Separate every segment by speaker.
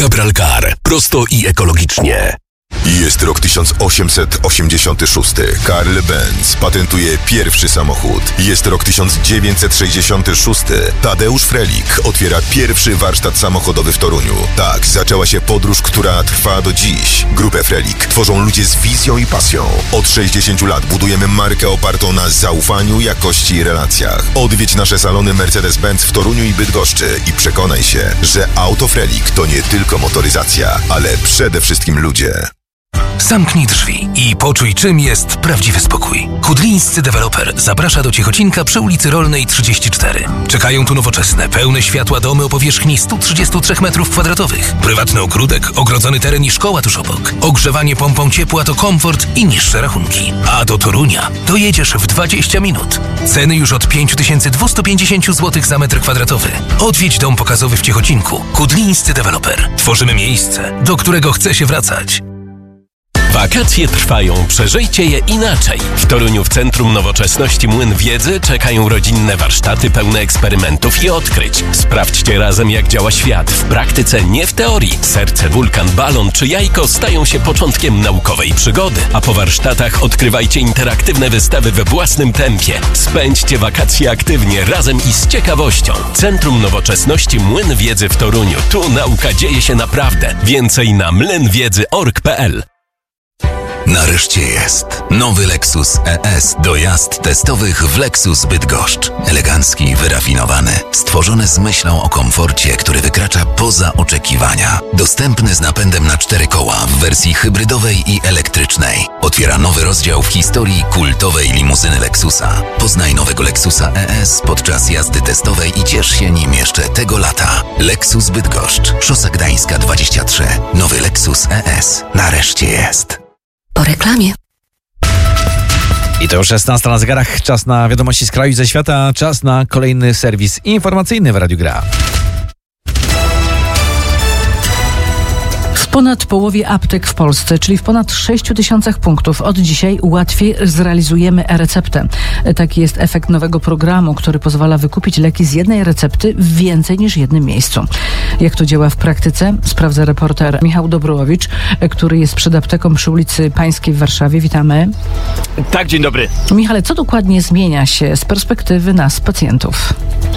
Speaker 1: Cabralcar. Prosto i ekologicznie.
Speaker 2: Jest rok 1886. Karl Benz patentuje pierwszy samochód. Jest rok 1966. Tadeusz Frelik otwiera pierwszy warsztat samochodowy w Toruniu. Tak zaczęła się podróż, która trwa do dziś. Grupę Frelik tworzą ludzie z wizją i pasją. Od 60 lat budujemy markę opartą na zaufaniu, jakości i relacjach. Odwiedź nasze salony Mercedes-Benz w Toruniu i Bydgoszczy i przekonaj się, że auto Frelik to nie tylko motoryzacja, ale przede wszystkim ludzie.
Speaker 1: Zamknij drzwi i poczuj, czym jest prawdziwy spokój. Kudlińscy deweloper zaprasza do Ciechocinku przy ulicy Rolnej 34. Czekają tu nowoczesne, pełne światła domy o powierzchni 133 m2. Prywatny ogródek, ogrodzony teren i szkoła tuż obok. Ogrzewanie pompą ciepła to komfort i niższe rachunki. A do Torunia dojedziesz w 20 minut. Ceny już od 5250 zł za metr kwadratowy. Odwiedź dom pokazowy w Ciechocinku. Kudlińscy deweloper. Tworzymy miejsce, do którego chce się wracać.
Speaker 3: Wakacje trwają, przeżyjcie je inaczej. W Toruniu w Centrum Nowoczesności Młyn Wiedzy czekają rodzinne warsztaty pełne eksperymentów i odkryć. Sprawdźcie razem, jak działa świat w praktyce, nie w teorii. Serce, wulkan, balon czy jajko stają się początkiem naukowej przygody. A po warsztatach odkrywajcie interaktywne wystawy we własnym tempie. Spędźcie wakacje aktywnie, razem i z ciekawością. Centrum Nowoczesności Młyn Wiedzy w Toruniu. Tu nauka dzieje się naprawdę. Więcej na mlynwiedzy.org.pl.
Speaker 4: Nareszcie jest nowy Lexus ES do jazd testowych w Lexus Bydgoszcz. Elegancki, wyrafinowany, stworzony z myślą o komforcie, który wykracza poza oczekiwania. Dostępny z napędem na 4 koła w wersji hybrydowej i elektrycznej. Otwiera nowy rozdział w historii kultowej limuzyny Lexusa. Poznaj nowego Lexusa ES podczas jazdy testowej i ciesz się nim jeszcze tego lata. Lexus Bydgoszcz, Szosa Gdańska 23. Nowy Lexus ES nareszcie jest.
Speaker 5: Po reklamie.
Speaker 6: I to już 16 na zegarach. Czas na wiadomości z kraju i ze świata. Czas na kolejny serwis informacyjny w Radiu Gra.
Speaker 7: W ponad połowie aptek w Polsce, czyli w ponad 6 000 punktów, od dzisiaj łatwiej zrealizujemy e-receptę. Taki jest efekt nowego programu, który pozwala wykupić leki z jednej recepty w więcej niż jednym miejscu. Jak to działa w praktyce? Sprawdza reporter Michał Dobrołowicz, który jest przed apteką przy ulicy Pańskiej w Warszawie. Witamy.
Speaker 8: Tak, dzień dobry.
Speaker 7: Michale, co dokładnie zmienia się z perspektywy nas, pacjentów?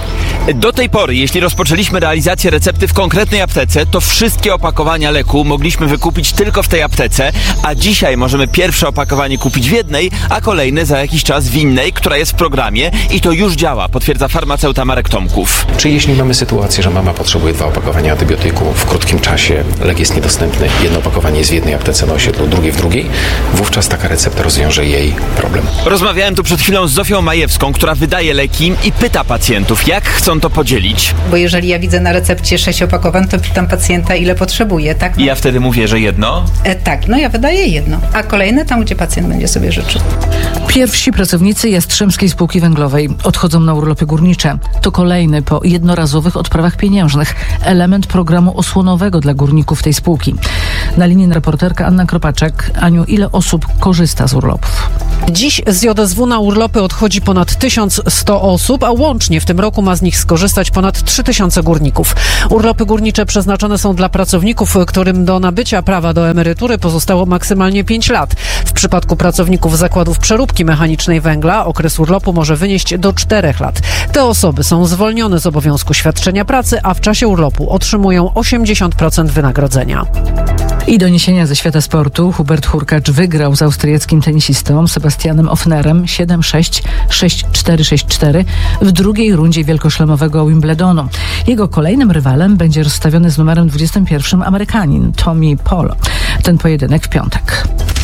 Speaker 8: Do tej pory, jeśli rozpoczęliśmy realizację recepty w konkretnej aptece, to wszystkie opakowania leku mogliśmy wykupić tylko w tej aptece, a dzisiaj możemy pierwsze opakowanie kupić w jednej, a kolejne za jakiś czas w innej, która jest w programie i to już działa, potwierdza farmaceuta Marek Tomków.
Speaker 9: Czy jeśli mamy sytuację, że mama potrzebuje 2 opakowania antybiotyku w krótkim czasie, lek jest niedostępny, jedno opakowanie jest w jednej aptece na osiedlu, drugie w drugiej, wówczas taka recepta rozwiąże jej problem.
Speaker 8: Rozmawiałem tu przed chwilą z Zofią Majewską, która wydaje leki i pyta pacjentów, jak chcą to podzielić.
Speaker 10: Bo jeżeli ja widzę na recepcie 6 opakowań, to pytam pacjenta, ile potrzebuje, tak?
Speaker 8: I ja wtedy mówię, że jedno?
Speaker 10: Tak, no ja wydaję jedno, a kolejne tam, gdzie pacjent będzie sobie życzył.
Speaker 7: Pierwsi pracownicy Jastrzębskiej Spółki Węglowej odchodzą na urlopy górnicze. To kolejny po jednorazowych odprawach pieniężnych element programu osłonowego dla górników tej spółki. Na linii reporterka Anna Kropaczek. Aniu, ile osób korzysta z urlopów?
Speaker 11: Dziś z JSW na urlopy odchodzi ponad 1100 osób, a łącznie w tym roku ma z nich skorzystać ponad 3000 górników. Urlopy górnicze przeznaczone są dla pracowników, którym do nabycia prawa do emerytury pozostało maksymalnie 5 lat. W przypadku pracowników zakładów przeróbki mechanicznej węgla okres urlopu może wynieść do 4 lat. Te osoby są zwolnione z obowiązku świadczenia pracy, a w czasie urlopu otrzymują 80% wynagrodzenia.
Speaker 7: I doniesienia ze świata sportu. Hubert Hurkacz wygrał z austriackim tenisistą Sebastianem Ofnerem 7-6, 6-4, 6-4 w drugiej rundzie wielkoszlemowego Wimbledonu. Jego kolejnym rywalem będzie rozstawiony z numerem 21 Amerykanin Tommy Paul. Ten pojedynek w piątek.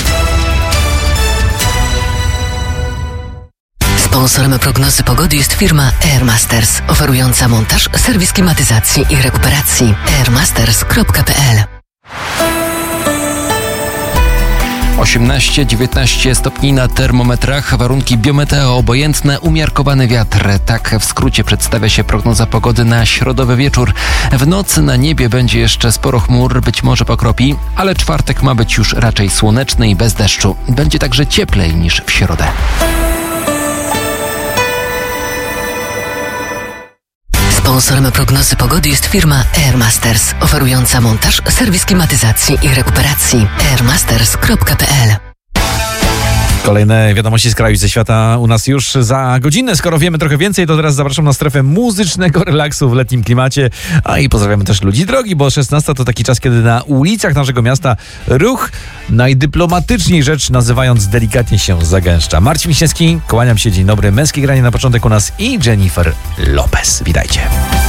Speaker 5: Sponsorem prognozy pogody jest firma Airmasters, oferująca montaż, serwis klimatyzacji i rekuperacji. airmasters.pl
Speaker 12: 18-19 stopni na termometrach, warunki biometeo obojętne, umiarkowany wiatr. Tak w skrócie przedstawia się prognoza pogody na środowy wieczór. W nocy na niebie będzie jeszcze sporo chmur, być może pokropi, ale czwartek ma być już raczej słoneczny i bez deszczu. Będzie także cieplej niż w środę.
Speaker 5: Sponsorem prognozy pogody jest firma Airmasters, oferująca montaż, serwis klimatyzacji i rekuperacji. airmasters.pl.
Speaker 6: Kolejne wiadomości z kraju i ze świata u nas już za godzinę. Skoro wiemy trochę więcej, to teraz zapraszam na strefę muzycznego relaksu w letnim klimacie. A i pozdrawiamy też ludzi drogi, bo 16 to taki czas, kiedy na ulicach naszego miasta ruch najdyplomatyczniej rzecz nazywając delikatnie się zagęszcza. Marcin Wiśniewski, kłaniam się, dzień dobry. Męskie granie na początek u nas i Jennifer Lopez. Witajcie.